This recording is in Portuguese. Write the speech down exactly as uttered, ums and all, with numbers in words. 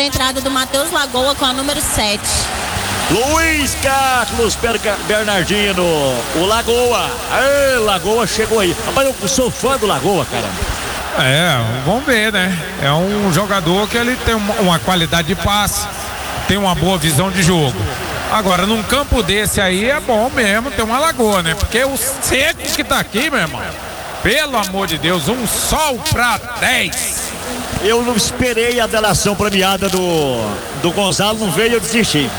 entrada do Matheus Lagoa com a número sete. Luiz Carlos Berga- Bernardino, o Lagoa. Ei, Lagoa chegou aí. Mas eu sou fã do Lagoa, cara. É, vamos ver, né? É um jogador que ele tem uma, uma qualidade de passe, tem uma boa visão de jogo. Agora, num campo desse aí é bom mesmo ter uma Lagoa, né? Porque o seco que tá aqui, meu irmão, pelo amor de Deus, um sol pra dez. Eu não esperei a delação premiada do, do Gonzalo, não veio, eu desisti.